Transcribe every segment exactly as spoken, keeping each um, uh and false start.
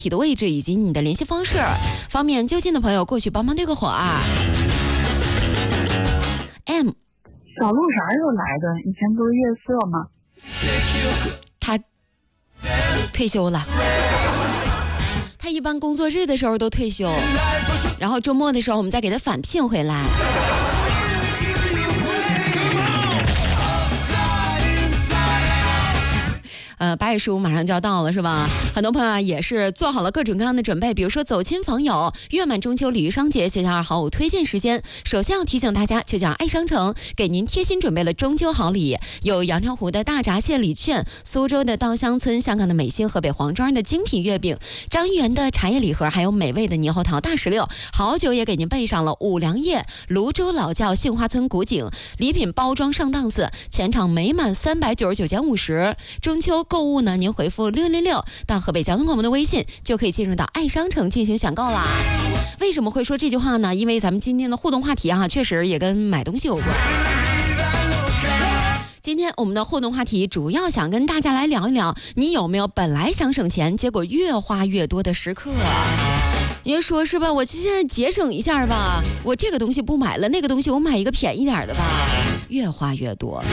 体的位置以及你的联系方式，方便就近的朋友过去帮忙对个火啊。M 小鹿啥时候来的？以前不是月色吗？ 他退休了，他一般工作日的时候都退休，然后周末的时候我们再给他返聘回来。呃，八月十五马上就要到了，是吧？很多朋友啊也是做好了各种各样的准备，比如说走亲访友。月满中秋鲤鱼商节九月二号推荐时间，首先要提醒大家，九九爱商城给您贴心准备了中秋好礼，有阳澄湖的大闸蟹礼券、苏州的稻香村、香港的美心、河北黄庄的精品月饼、张一元的茶叶礼盒，还有美味的猕猴桃大石榴。好酒也给您备上了五粮液、泸州老窖、杏花村古井礼品包装上档次，全场每满三百九十九减五十。中秋购物呢，您回复六六六到河北交通广播的微信，就可以进入到爱商城进行选购啦。为什么会说这句话呢？因为咱们今天的互动话题啊，确实也跟买东西有关。今天我们的互动话题主要想跟大家来聊一聊，你有没有本来想省钱，结果越花越多的时刻？你说是吧？我现在节省一下吧，我这个东西不买了，那个东西我买一个便宜点的吧，越花越多。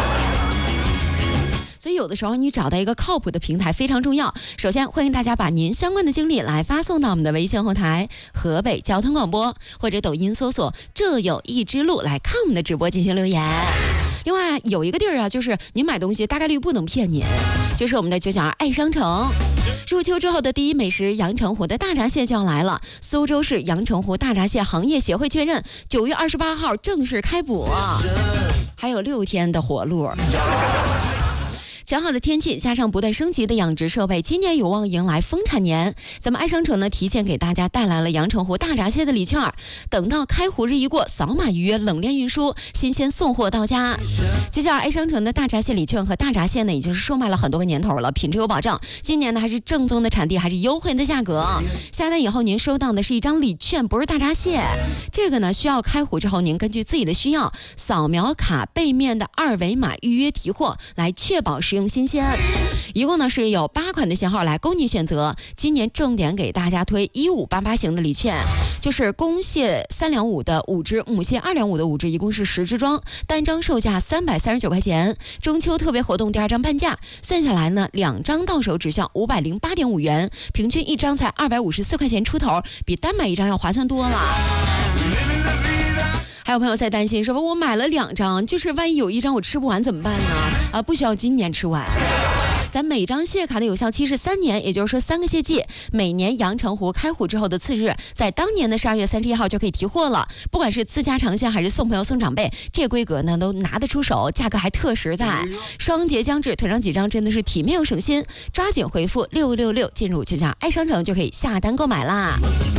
所以有的时候你找到一个靠谱的平台非常重要。首先欢迎大家把您相关的经历来发送到我们的微信后台河北交通广播，或者抖音搜索这有一之路来看我们的直播进行留言。另外有一个地儿啊，就是您买东西大概率不能骗您，就是我们的九九二爱商城。入秋之后的第一美食阳澄湖的大闸蟹就要来了，苏州市阳澄湖大闸蟹行业协会确认九月二十八号正式开捕，还有六天的活路。良好的天气加上不断升级的养殖设备，今年有望迎来丰产年。咱们爱商城呢提前给大家带来了阳澄湖大闸蟹的礼券，等到开湖日一过，扫码预约冷链运输，新鲜送货到家。接下来爱商城的大闸蟹礼券和大闸蟹呢已经是售卖了很多个年头了，品质有保障。今年呢还是正宗的产地，还是优惠的价格。下单以后您收到的是一张礼券，不是大闸蟹。这个呢需要开湖之后您根据自己的需要扫描卡背面的二维码预约提货，来确保使用新鲜。一共呢是有八款的型号来供你选择。今年重点给大家推一五八八型的礼券，就是公蟹三两五的五只，母蟹二两五的五只，一共是十只装，单张售价三百三十九块钱。中秋特别活动第二张半价，算下来呢两张到手只需要五百零八点五元，平均一张才二百五十四块钱出头，比单买一张要划算多了。还有朋友在担心说，我买了两张，就是万一有一张我吃不完怎么办呢？啊，不需要今年吃完。咱每张蟹卡的有效期是三年，也就是说三个蟹季。每年阳澄湖开湖之后的次日，在当年的十二月三十一号就可以提货了。不管是自家尝鲜还是送朋友送长辈，这规格呢都拿得出手，价格还特实在。双节将至，囤上几张真的是体面又省心。抓紧回复六六六进入就叫爱商城就可以下单购买啦。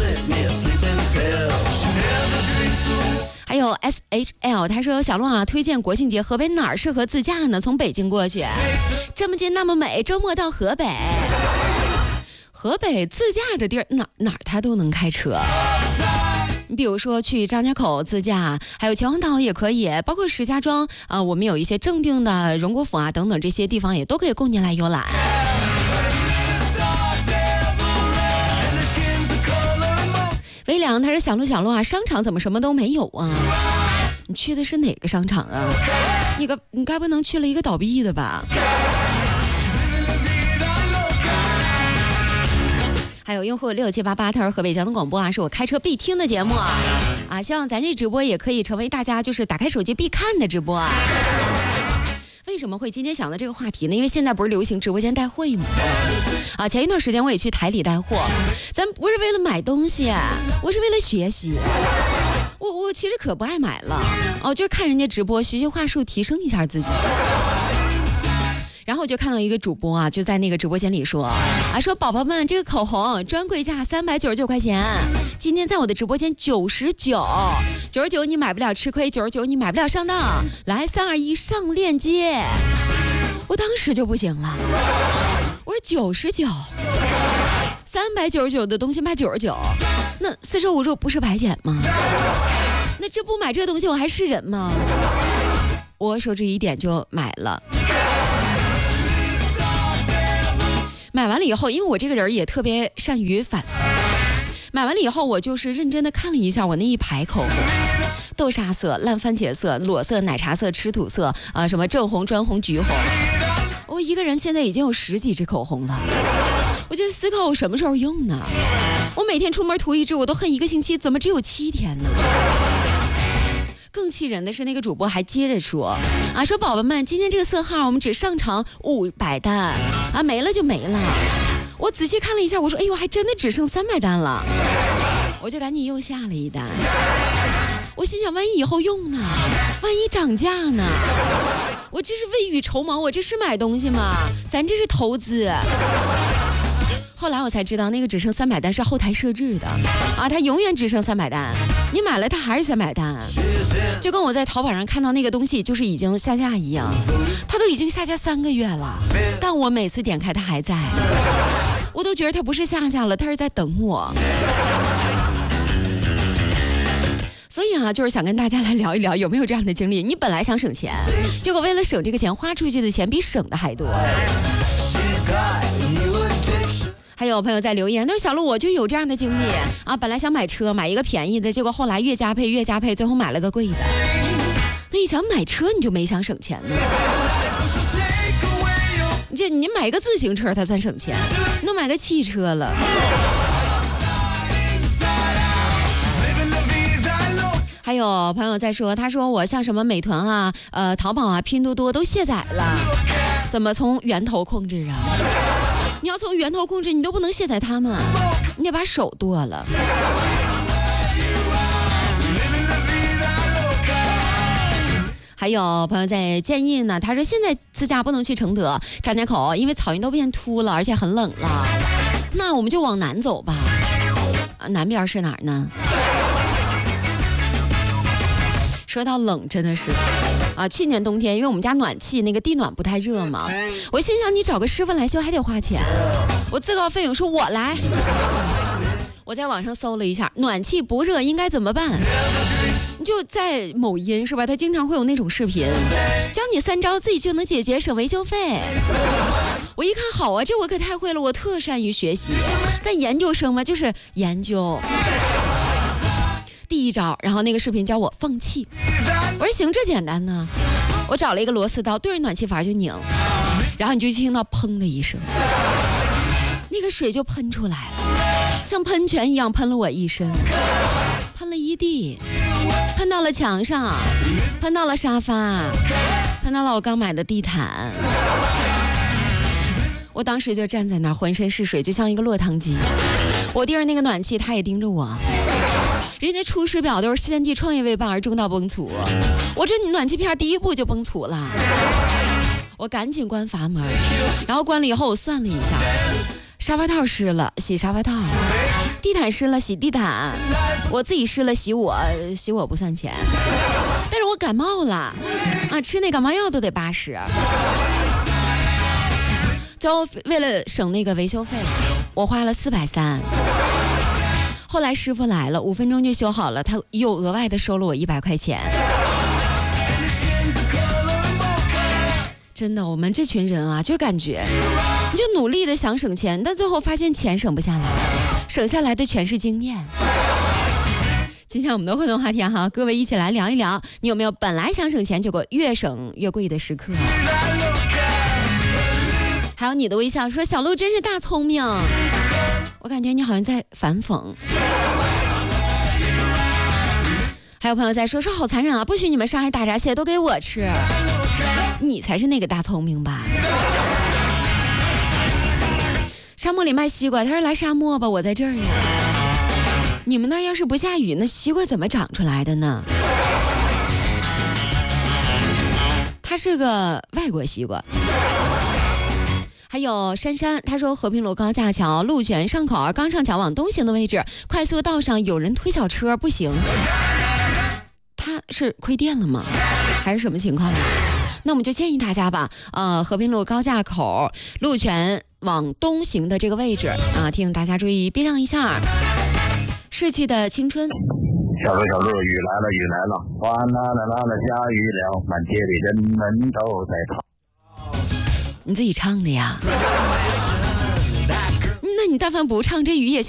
还有 S H L 他说，小鹿啊推荐国庆节河北哪儿适合自驾呢？从北京过去这么近那么美，周末到河北。河北自驾的地儿哪哪儿他都能开车，你比如说去张家口自驾，还有秦皇岛也可以，包括石家庄啊、呃，我们有一些正定的荣国府啊等等这些地方也都可以供您来游览。微凉他说，小鹿小鹿啊，商场怎么什么都没有啊？你去的是哪个商场啊？你个你该不能去了一个倒闭的吧？还有用户六七八八，他说河北交通广播啊，是我开车必听的节目啊，啊，希望咱这直播也可以成为大家就是打开手机必看的直播啊。为什么会今天想到这个话题呢？因为现在不是流行直播间带货吗？啊，前一段时间我也去台里带货，咱不是为了买东西，我是为了学习。我我其实可不爱买了，哦，就是看人家直播，学学话术，提升一下自己。然后我就看到一个主播啊，就在那个直播间里说啊，说宝宝们，这个口红专柜价三百九十九块钱，今天在我的直播间九十九，九十九你买不了吃亏，九十九你买不了上当，来三二一上链接。我当时就不行了，我说九十九，三百九十九的东西卖九十九，那四舍五入不是白捡吗？那这不买这东西我还是人吗？我手指一点就买了。 买完了以后，因为我这个人也特别善于反思，买完了以后我就是认真的看了一下我那一排口红，豆沙色、烂番茄色、裸色、奶茶色、吃土色啊、呃，什么正红、砖红、橘红，我一个人现在已经有十几支口红了。我就思考我什么时候用呢？我每天出门涂一支，我都恨一个星期，怎么只有七天呢？更气人的是，那个主播还接着说啊，说宝宝们，今天这个色号我们只上场五百单啊，没了就没了。我仔细看了一下，我说哎呦，还真的只剩三百单了，我就赶紧又下了一单。我心想，万一以后用呢？万一涨价呢？我这是未雨绸缪，我这是买东西吗？咱这是投资。后来我才知道，那个只剩三百单是后台设置的啊，它永远只剩三百单，你买了它还是三百单，就跟我在淘宝上看到那个东西就是已经下架一样，它都已经下架三个月了，但我每次点开它还在，我都觉得它不是下架了，它是在等我。所以啊，就是想跟大家来聊一聊，有没有这样的经历？你本来想省钱，结果为了省这个钱，花出去的钱比省的还多。还有朋友在留言，但是小鹿我就有这样的经历啊，本来想买车，买一个便宜的，结果后来越加配越加配，最后买了个贵的。那你想买车，你就没想省钱呢？这你买个自行车，它算省钱，那买个汽车了。还有朋友在说，他说我像什么美团啊、呃淘宝啊、拼多多都卸载了，怎么从源头控制啊？你要从源头控制，你都不能卸载它们，你得把手剁了。还有朋友在建议呢，他说现在自驾不能去承德、张家口，因为草原都变秃了，而且很冷了。那我们就往南走吧。啊，南边是哪儿呢？说到冷，真的是啊，去年冬天因为我们家暖气那个地暖不太热嘛，我心想你找个师傅来修还得花钱，我自告奋勇说我来。我在网上搜了一下暖气不热应该怎么办，就在某音是吧，他经常会有那种视频教你三招自己就能解决，省维修费。我一看好啊，这我可太会了，我特善于学习，在研究生嘛，就是研究。第一招，然后那个视频教我放气，我说行，这简单呢。我找了一个螺丝刀对着暖气阀就拧，然后你就听到砰的一声，那个水就喷出来了，像喷泉一样喷了我一身，喷了一地，喷到了墙上，喷到了沙发，喷到了我刚买的地毯。我当时就站在那儿，浑身是水，就像一个落汤鸡。我盯着那个暖气，他也盯着我。人家出师表都是先帝创业为棒而中道崩殂，我这暖气片第一步就崩殂了。我赶紧关阀门，然后关了以后我算了一下，沙发套湿了洗沙发套，地毯湿了洗地毯，我自己湿了洗我，洗我不算钱，但是我感冒了啊，吃那感冒药都得八十。最后为了省那个维修费，我花了四百三。后来师傅来了，五分钟就修好了，他又额外的收了我一百块钱。真的，我们这群人啊，就感觉你就努力的想省钱，但最后发现钱省不下来，省下来的全是经验。今天我们的互动话题哈，各位一起来聊一聊，你有没有本来想省钱，结果越省越贵的时刻？还有你的微笑说小鹿真是大聪明，我感觉你好像在反讽。还有朋友在说说好残忍啊，不许你们上海大闸蟹都给我吃，你才是那个大聪明吧。沙漠里卖西瓜，他说来沙漠吧，我在这儿呢。你们那要是不下雨，那西瓜怎么长出来的呢？它是个外国西瓜。还有珊珊，他说和平路高架桥路权上口儿刚上桥往东行的位置，快速道上有人推小车不行，他是亏电了吗？还是什么情况呢？那我们就建议大家吧，呃，和平路高架口路权往东行的这个位置啊，提醒大家注意避让一下。逝去的青春。 小鹿小鹿，雨来了雨来了，哗啦啦啦啦下雨了，满街的人们都在跑。 你自己唱的呀？ 那你但凡不唱，这雨也下